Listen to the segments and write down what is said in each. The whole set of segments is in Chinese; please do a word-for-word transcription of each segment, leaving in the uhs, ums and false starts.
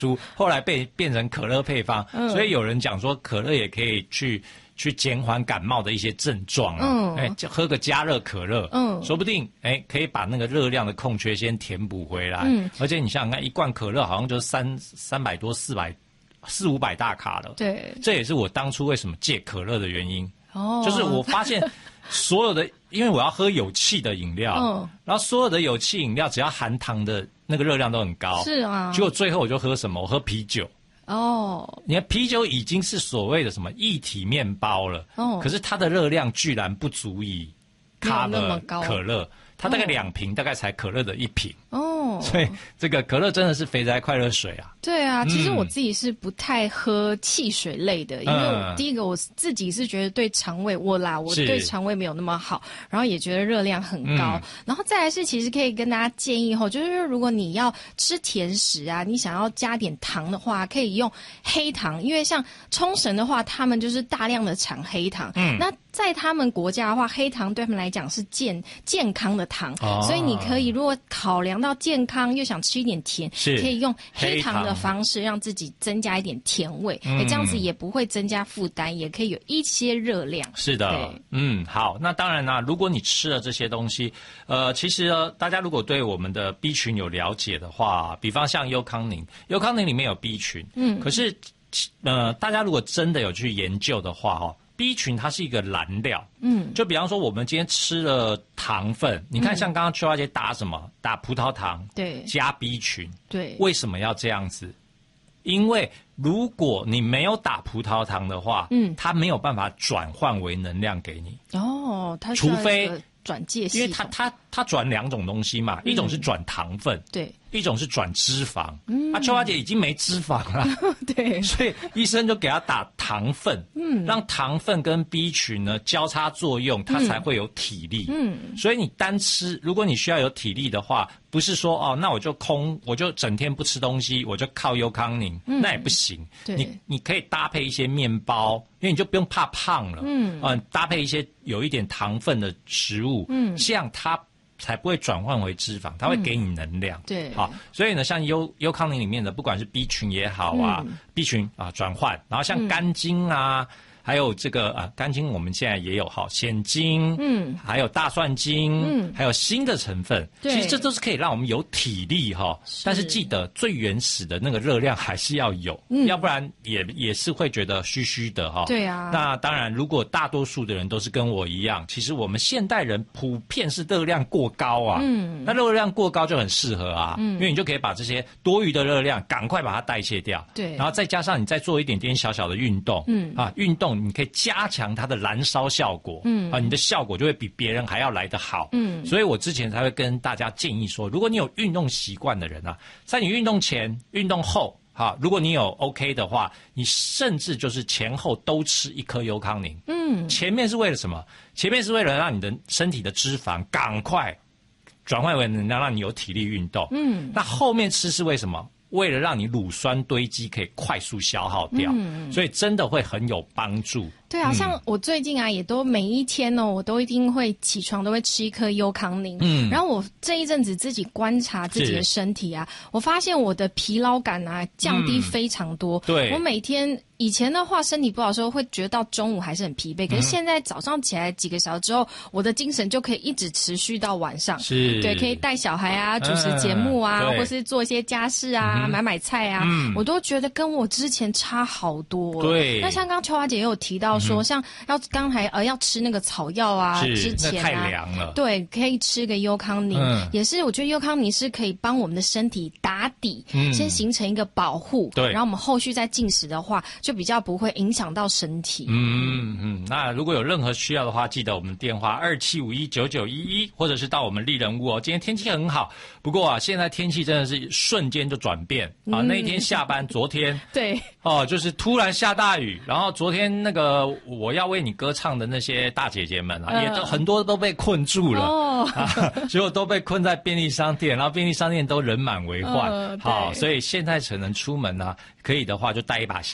出，后来被变成可乐配方，嗯、所以有人讲说可乐也可以去去减缓感冒的一些症状啊，嗯，哎，就喝个加热可乐，嗯，说不定哎可以把那个热量的空缺先填补回来，嗯，而且你想想看，一罐可乐好像就是三三百多四百四五百大卡了， 对， 这也是我当初为什么戒可乐的原因，哦，就是我发现所有的，因为我要喝有气的饮料，嗯，然后所有的有气饮料只要含糖的那个热量都很高， 是啊， 结果最后我就喝什么？我喝啤酒。哦，你看啤酒已经是所谓的什么液体面包了，哦，可是它的热量居然不足以 cover 可乐，它大概两瓶，哦，大概才可乐的一瓶。哦，所以这个可乐真的是肥宅快乐水啊。 对啊，其实我自己是不太喝汽水类的，嗯，因为我第一个我自己是觉得对肠胃我啦，我对肠胃没有那么好，然后也觉得热量很高，嗯，然后再来是其实可以跟大家建议吼，就是如果你要吃甜食啊，你想要加点糖的话，可以用黑糖，因为像冲绳的话，他们就是大量的产黑糖，嗯，那在他们国家的话，黑糖对他们来讲是健健康的糖，哦，所以你可以如果考量到健康又想吃一点甜，是可以用黑糖的方式让自己增加一点甜味，嗯，这样子也不会增加负担，也可以有一些热量。 是的，嗯，好，那当然啦，如果你吃了这些东西，呃，其实呢，大家如果对我们的 B 群有了解的话，比方像优康宁，优康宁里面有 B 群，嗯，可是呃，大家如果真的有去研究的话，哦。B 群它是一个燃料，嗯，就比方说我们今天吃了糖分，你看像刚刚邱小姐打什么？打葡萄糖， 对， 加 B 群， 对， 为什么要这样子？因为如果你没有打葡萄糖的话，嗯，它没有办法转换为能量给你。 哦，它除非转介系统， 因为它它它转两种东西嘛，嗯，一种是转糖分， 对。 一种是转脂肪，嗯，啊，邱小姐已经没脂肪了， 对， 所以医生就给她打糖分，嗯，让糖分跟 B 群呢交叉作用，她才会有体力，嗯，所以你单吃，如果你需要有体力的话，不是说哦，那我就空，我就整天不吃东西，我就靠优康宁，嗯，那也不行，你你可以搭配一些面包，因为你就不用怕胖了，嗯，啊，搭配一些有一点糖分的食物，嗯，这样它才不会转换为脂肪，它会给你能量。 嗯、对， 好，所以呢，像优优康宁里面的，不管是 B 群也好啊、嗯、，B 群啊转换，然后像肝精啊。嗯还有这个啊，肝精我们现在也有哈，鲜精，嗯，还有大蒜精，嗯，还有新的成分，其实这都是可以让我们有体力哈。但是记得最原始的那个热量还是要有，嗯，要不然也也是会觉得虚虚的哈。 对啊。 那当然，如果大多数的人都是跟我一样，其实我们现代人普遍是热量过高啊，嗯，那热量过高就很适合啊，嗯，因为你就可以把这些多余的热量赶快把它代谢掉， 对， 然后再加上你再做一点点小小的运动，嗯，啊，运动。你可以加强它的燃烧效果，嗯啊，你的效果就会比别人还要来得好，嗯，所以我之前才会跟大家建议说，如果你有运动习惯的人啊，在你运动前、运动后，哈，如果你有 OK 的话，你甚至就是前后都吃一颗优康宁，嗯，前面是为了什么？前面是为了让你的身体的脂肪赶快转换为能量，让你有体力运动，嗯，那后面吃是为什么？为了让你乳酸堆积可以快速消耗掉，嗯，所以真的会很有帮助。 对啊，嗯，像我最近啊，也都每一天哦，我都一定会起床都会吃一颗优康宁。嗯，然后我这一阵子自己观察自己的身体啊，我发现我的疲劳感啊降低非常多。嗯，对，我每天以前的话身体不好的时候会觉得到中午还是很疲惫，可是现在早上起来几个小时之后，我的精神就可以一直持续到晚上。 是， 对，可以带小孩啊，主持节目啊，嗯，或是做一些家事啊，嗯，买买菜啊，嗯，我都觉得跟我之前差好多。 对， 那像刚刚秋华姐也有提到说，嗯，像要刚才呃要吃那个草药啊，之前啊， 太凉了， 对，可以吃个优康宁，嗯，也是我觉得优康宁是可以帮我们的身体打底，嗯，先形成一个保护，对，然后我们后续再进食的话，就比较不会影响到身体。 嗯嗯，那如果有任何需要的话，记得我们电话二七五一九九一一，或者是到我们丽人屋哦。今天天气很好，不过啊，现在天气真的是瞬间就转变啊，嗯，那一天下班，昨天对哦，就是突然下大雨，然后昨天那个我要为你歌唱的那些大姐姐们啊，呃、也都很多都被困住了，哦，啊，结果都被困在便利商店，然后便利商店都人满为患，呃、好，所以现在可能出门呢，啊，可以的话就带一把小伞，是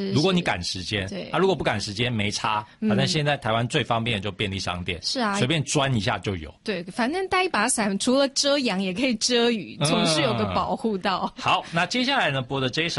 是。 如果你赶时间， 对， 啊，如果不赶时间没差，反正现在台湾最方便的就便利商店， 是啊， 随便钻一下就有。 对，反正带一把伞，除了遮阳也可以遮雨，总是有个保护到。 好，那接下来呢播的这一首。